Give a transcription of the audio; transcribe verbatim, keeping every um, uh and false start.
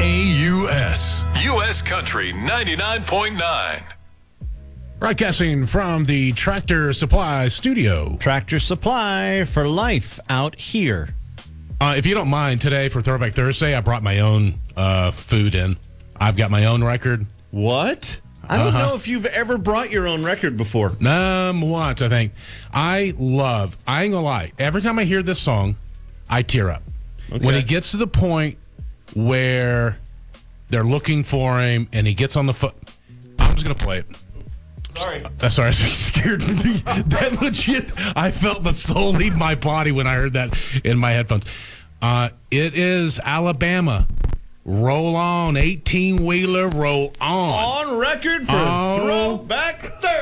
K U S, U S Country ninety-nine point nine. Broadcasting from the Tractor Supply studio. Tractor Supply for life out here. Uh, if you don't mind, today for Throwback Thursday, I brought my own uh, food in. I've got my own record. What? I don't Uh-huh. know if you've ever brought your own record before. Um, once, I think. I love, I ain't gonna lie, every time I hear this song, I tear up. Okay. When it gets to the point where they're looking for him and he gets on the phone, I'm just gonna play it. Sorry. Uh, sorry, I was scared. That legit, I felt the soul leave my body when I heard that in my headphones. Uh, it is Alabama. Roll on, eighteen-wheeler, roll on. On record for Oh. Throwback Thursday.